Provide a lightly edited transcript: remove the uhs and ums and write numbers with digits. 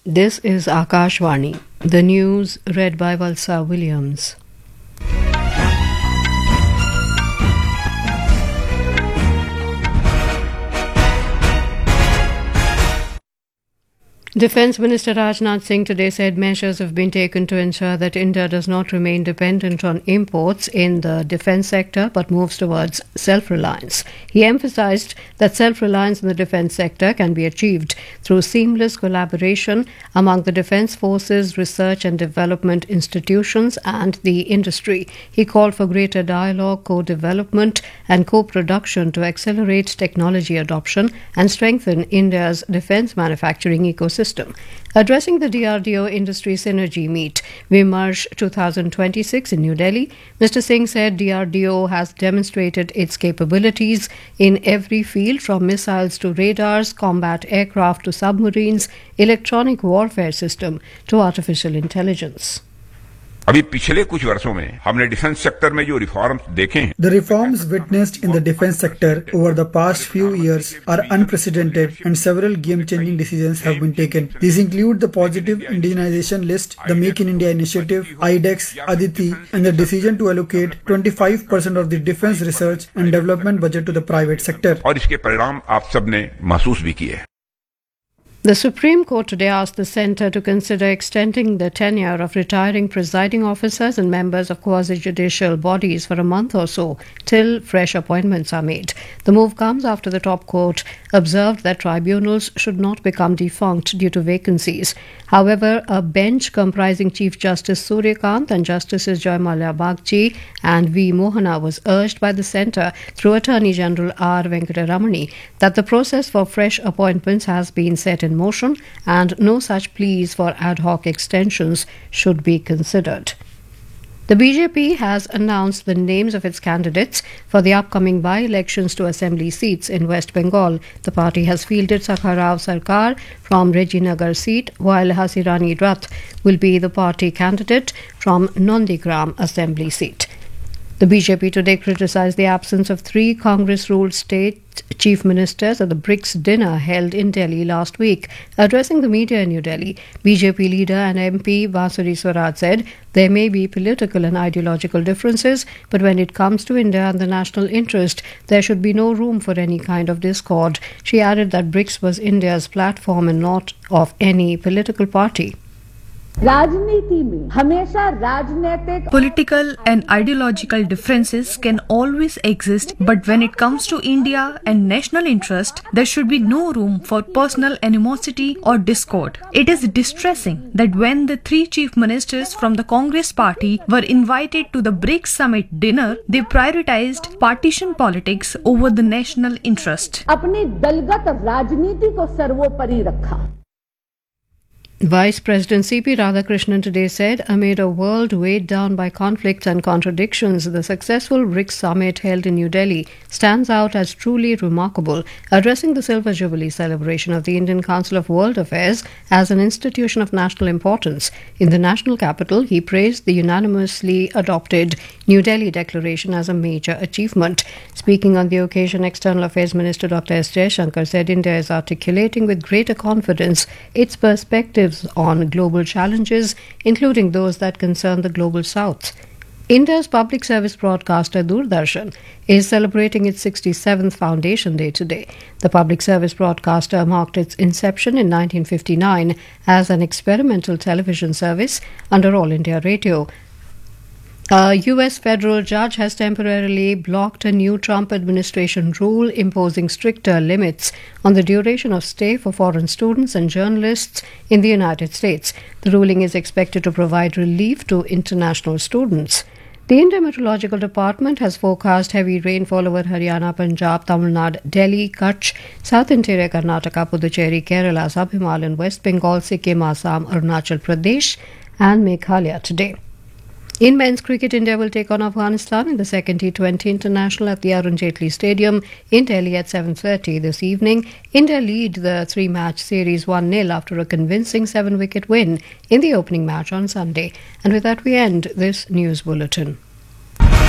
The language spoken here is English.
This is Akashvani. The news read by Valsa Williams. Defence Minister Rajnath Singh today said measures have been taken to ensure that India does not remain dependent on imports in the defence sector but moves towards self-reliance. He emphasised that self-reliance in the defence sector can be achieved through seamless collaboration among the defence forces, research and development institutions and the industry. He called for greater dialogue, co-development and co-production to accelerate technology adoption and strengthen India's defence manufacturing ecosystem. Addressing the DRDO Industry Synergy Meet, Vimarsh 2026 in New Delhi, Mr. Singh said DRDO has demonstrated its capabilities in every field from missiles to radars, combat aircraft to submarines, electronic warfare system to artificial intelligence. अभी पिछले कुछ वर्षों में हमने defence sector में जो reforms देखे हैं The reforms witnessed in the defense sector over the past few years are unprecedented and several game-changing decisions have been taken. These include the positive indigenization list, the Make in India initiative, IDEX, Aditi, and the decision to allocate 25% of the defense research and development budget to the private sector. और इसके परिणाम आप सबने महसूस भी किए हैं. The Supreme Court today asked the centre to consider extending the tenure of retiring presiding officers and members of quasi-judicial bodies for a month or so till fresh appointments are made. The move comes after the top court observed that tribunals should not become defunct due to vacancies. However, a bench comprising Chief Justice Suryakant and Justices Joy Mallya Bagchi and V. Mohana was urged by the centre through Attorney General R. Venkataramani that the process for fresh appointments has been set in motion and no such pleas for ad hoc extensions should be considered. The BJP has announced the names of its candidates for the upcoming by-elections to assembly seats in West Bengal. The party has fielded Sakha Rao Sarkar from Rajinagar seat, while Hasirani Rath will be the party candidate from Nandigram assembly seat. The BJP today criticised the absence of 3 Congress-ruled state chief ministers at the BRICS dinner held in Delhi last week. Addressing the media in New Delhi, BJP leader and MP Bansuri Swaraj said there may be political and ideological differences, but when it comes to India and the national interest, there should be no room for any kind of discord. She added that BRICS was India's platform and not of any political party. राजनीति में हमेशा राजनीतिक Political and ideological differences can always exist, but when it comes to India and national interest, there should be no room for personal animosity or discord. It is distressing that when the 3 chief ministers from the Congress party were invited to the BRICS summit dinner, they prioritized partition politics over the national interest. अपनी दलगत राजनीति को सर्वोपरि रखा. Vice President C.P. Radhakrishnan today said, amid a world weighed down by conflicts and contradictions, the successful BRICS summit held in New Delhi stands out as truly remarkable. Addressing the Silver Jubilee celebration of the Indian Council of World Affairs as an institution of national importance in the national capital, he praised the unanimously adopted New Delhi Declaration as a major achievement. Speaking on the occasion, External Affairs Minister Dr. S. Jaishankar said India is articulating with greater confidence its perspectives on global challenges, including those that concern the global south. India's public service broadcaster Doordarshan is celebrating its 67th Foundation Day today. The public service broadcaster marked its inception in 1959 as an experimental television service under All India Radio. A U.S. federal judge has temporarily blocked a new Trump administration rule imposing stricter limits on the duration of stay for foreign students and journalists in the United States. The ruling is expected to provide relief to international students. The Indian Meteorological Department has forecast heavy rainfall over Haryana, Punjab, Tamil Nadu, Delhi, Kutch, South Interior Karnataka, Puducherry, Kerala, Sub-Himalayan, West Bengal, Sikkim, Assam, Arunachal Pradesh and Meghalaya today. In men's cricket, India will take on Afghanistan in the second T20 International at the Arun Jaitley Stadium in Delhi at 7:30 this evening. India lead the 3-match series 1-0 after a convincing 7-wicket win in the opening match on Sunday. And with that, we end this news bulletin.